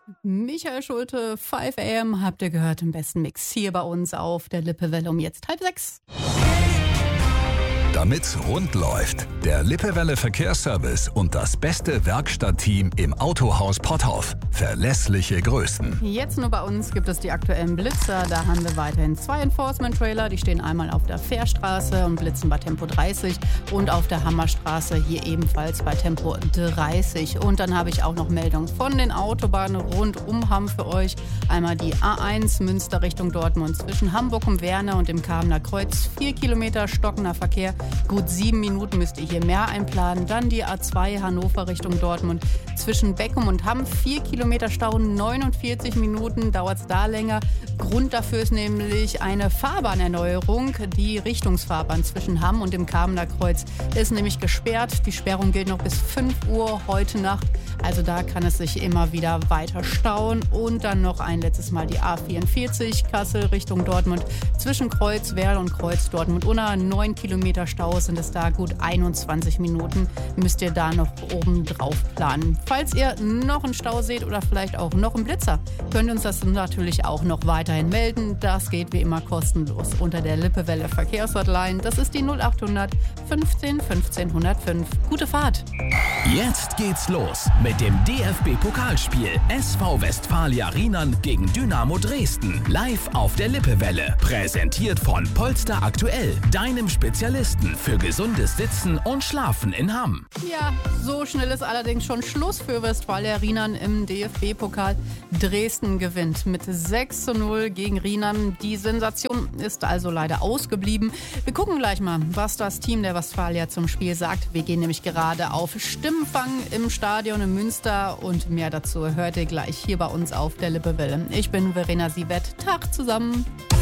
Michael Schulte, 5 AM, habt ihr gehört im besten Mix hier bei uns auf der Lippewelle um jetzt 5:30. Damit's rund läuft, der Lippewelle Verkehrsservice und das beste Werkstattteam im Autohaus Potthoff. Verlässliche Größen. Jetzt nur bei uns gibt es die aktuellen Blitzer. Da haben wir weiterhin 2 Enforcement-Trailer. Die stehen einmal auf der Fährstraße und blitzen bei Tempo 30 und auf der Hammerstraße hier ebenfalls bei Tempo 30. Und dann habe ich auch noch Meldungen von den Autobahnen rund um Hamm für euch. Einmal die A1 Münster Richtung Dortmund zwischen Hamburg und Werne und dem Kamener Kreuz. 4 Kilometer stockender Verkehr. Gut 7 Minuten müsst ihr hier mehr einplanen. Dann die A2 Hannover Richtung Dortmund zwischen Beckum und Hamm. 4 Kilometer Stau, 49 Minuten dauert es da länger. Grund dafür ist nämlich eine Fahrbahnerneuerung. Die Richtungsfahrbahn zwischen Hamm und dem Kamener Kreuz ist nämlich gesperrt. Die Sperrung gilt noch bis 5 Uhr heute Nacht. Also da kann es sich immer wieder weiter stauen. Und dann noch ein letztes Mal die A44 Kassel Richtung Dortmund zwischen Kreuzwerl und Kreuz Dortmund-Unna. 9 Kilometer Stau sind es da, gut 21 Minuten müsst ihr da noch oben drauf planen. Falls ihr noch einen Stau seht oder vielleicht auch noch einen Blitzer, könnt ihr uns das natürlich auch noch weiterhin melden. Das geht wie immer kostenlos unter der Lippewelle Verkehrshotline. Das ist die 0800 15 15 105. Gute Fahrt! Jetzt geht's los mit dem DFB-Pokalspiel SV Westfalia Rheinland gegen Dynamo Dresden. Live auf der Lippewelle. Präsentiert von Polster Aktuell, deinem Spezialisten für gesundes Sitzen und Schlafen in Hamm. Ja, so schnell ist allerdings schon Schluss für Westfalia Rheinland im DFB-Pokal. Dresden gewinnt mit 6:0 gegen Rheinland. Die Sensation ist also leider ausgeblieben. Wir gucken gleich mal, was das Team der Westfalia zum Spiel sagt. Wir gehen nämlich gerade auf Stimmenfang im Stadion in Münster und mehr dazu hört ihr gleich hier bei uns auf der Lippewelle. Ich bin Verena Siewert. Tag zusammen.